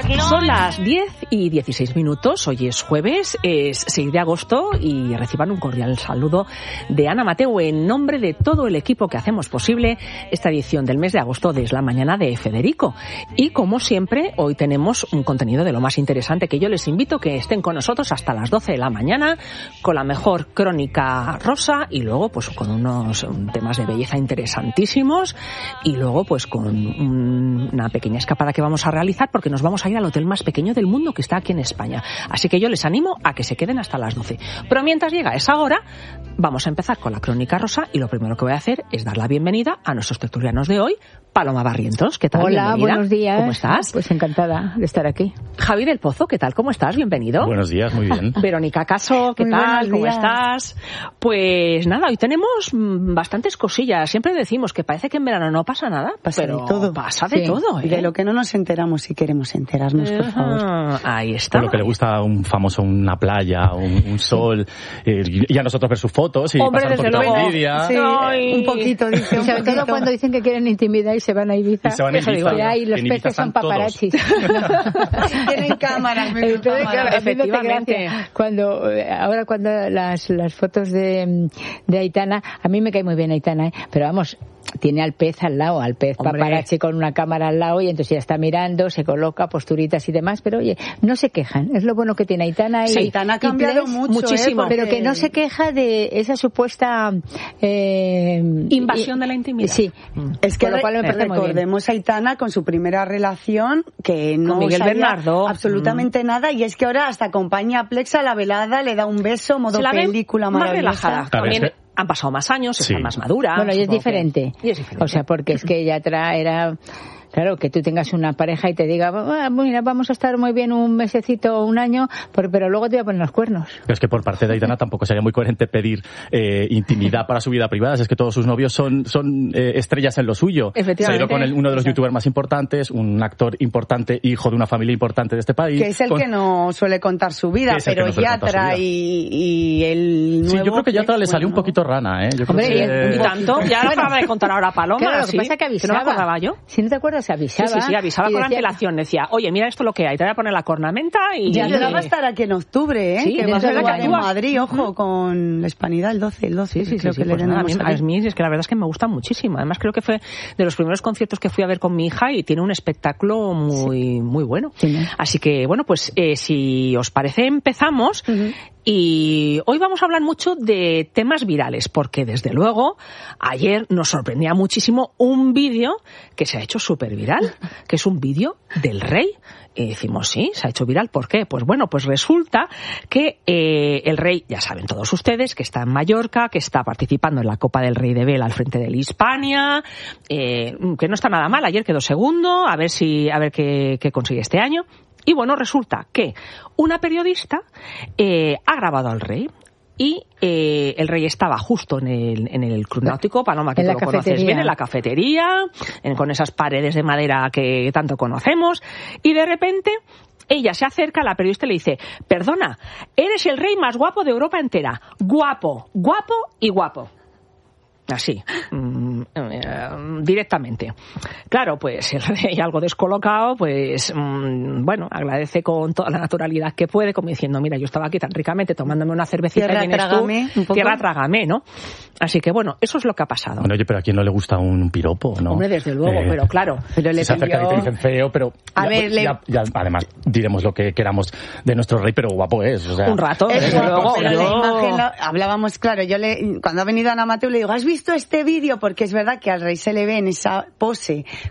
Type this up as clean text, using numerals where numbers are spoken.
Son las 10:16. Hoy es jueves, es 6 de agosto y reciban un cordial saludo de Ana Mateu en nombre de todo el equipo que hacemos posible esta edición del mes de agosto de Es la Mañana de Federico. Y como siempre, hoy tenemos un contenido de lo más interesante que yo les invito que estén con nosotros hasta las 12 de la mañana con la mejor crónica rosa y luego pues con unos temas de belleza interesantísimos y luego pues con una pequeña escapada que vamos a realizar porque nos vamos a ir al hotel más pequeño del mundo que está aquí en España. Así que yo les animo a que se queden hasta las 12. Pero mientras llega esa hora, vamos a empezar con la crónica rosa y lo primero que voy a hacer es dar la bienvenida a nuestros tertulianos de hoy. Paloma Barrientos, ¿qué tal? Hola, bienvenida. Buenos días. ¿Cómo estás? Pues encantada de estar aquí. Javi del Pozo, ¿qué tal? ¿Cómo estás? Bienvenido. Buenos días, muy bien. Verónica Caso, ¿qué Muy tal? buenos ¿Cómo días. estás? Pues nada, hoy tenemos bastantes cosillas. Siempre decimos que parece que en verano no pasa nada, Pasa pero de todo. pasa de Sí. todo, ¿eh? Y de lo que no nos enteramos si queremos enterarnos, por favor. Ahí está. Por lo que le gusta a un famoso una playa, un sol, y a nosotros ver sus fotos y Hombre, pasar un desde poquito de luego. envidia. Sí, Ay. un poquito, dice. Y Un sobre todo poquito. cuando dicen que quieren intimidad y se van a Ibiza. Y se van a Eso Ibiza. digo, ya, y los En Ibiza peces son están todos. paparazzis. Tienen cámaras, me Entonces, claro, a mí me hace Efectivamente. gracia cuando ahora cuando las fotos de Aitana, a mí me cae muy bien Aitana, ¿eh? Pero vamos, tiene al pez al lado, al pez Hombre. paparazzi con una cámara al lado y entonces ya está mirando, se coloca posturitas y demás, pero oye, no se quejan, es lo bueno que tiene Aitana y Sí, Aitana ha cambiado Ples, mucho, muchísimo. porque- pero que no se queja de esa supuesta Invasión de la intimidad. Sí, Es que con lo cual me parece muy bien. recordemos a Aitana con su primera relación que no Con Miguel sabía Bernardo. absolutamente nada y es que ahora hasta acompaña a Plex a la velada, le da un beso, modo Se la ve película más maravillosa. relajada. A ver, También es que- han pasado más años, Sí. está más madura. Bueno, y es supongo que- diferente. Y es diferente. O sea, porque es que ella era... Claro, que tú tengas una pareja y te diga, "Ah, mira, vamos a estar muy bien un mesecito o un año, pero luego te voy a poner los cuernos". Pero es que por parte de Aitana tampoco sería muy coherente pedir intimidad para su vida privada. Es que todos sus novios son estrellas en lo suyo. Efectivamente. Se ha ido con uno de los youtubers más importantes, un actor importante, hijo de una familia importante de este país. Que es el que no suele contar su vida, Que es el que pero no suele contar su Yatra vida. y el Sí, nuevo yo creo que Yatra le Plex, salió un bueno, poquito rana, ¿eh? Yo creo Hombre, que- Y tanto, ya lo acaba de contar ahora Paloma. Claro, lo que ¿sí? pasa es que no me avisaba. acordaba yo. Si no te acuerdas, avisaba. Sí, avisaba y con decía- antelación. Decía, oye, mira esto lo que hay, te voy a poner la cornamenta y... Yatra va a estar aquí en octubre, ¿eh? Sí, que va a es verdad jugar que en actúa. Madrid, ojo, con la Hispanidad el 12, creo que le pues nada, tenemos a ahí. mí es que la verdad es que me gusta muchísimo. Además creo que fue de los primeros conciertos que fui a ver con mi hija y tiene un espectáculo muy bueno. Sí, ¿no? Así que, bueno, pues si os parece empezamos. Y hoy vamos a hablar mucho de temas virales, porque desde luego ayer nos sorprendía muchísimo un vídeo que se ha hecho súper viral, que es un vídeo del rey. Y decimos, sí, se ha hecho viral. ¿Por qué? Pues bueno, pues resulta que el rey, ya saben todos ustedes, que está en Mallorca, que está participando en la Copa del Rey de Vela al frente del Hispania, que no está nada mal. Ayer quedó segundo, a ver qué consigue este año. Y bueno, resulta que una periodista ha grabado al rey y el rey estaba justo en el Club Náutico, Paloma, que en tú la lo conoces cafetería. bien, en la cafetería, con esas paredes de madera que tanto conocemos, y de repente ella se acerca a la periodista y le dice, perdona, eres el rey más guapo de Europa entera, guapo, guapo y guapo. Así, directamente. Claro, pues el rey, algo descolocado, pues bueno, agradece con toda la naturalidad que puede, como diciendo, mira, yo estaba aquí tan ricamente tomándome una cervecita Tierra y vienes trágame, tú, un poco. tierra trágame, ¿no? Así que bueno, eso es lo que ha pasado. Bueno, oye, pero a quién no le gusta un piropo, ¿no? Hombre, desde luego, pero claro. Pero le Se acercan y te pidió- dicen feo, pero A ver, además diremos lo que queramos de nuestro rey, pero guapo es, o sea, Un rato, Es desde guapo, luego. pero yo- la imagen hablábamos, claro, cuando ha venido Ana Mateu le digo, ¿has visto este vídeo? Porque es verdad que al rey se le ve en esa pose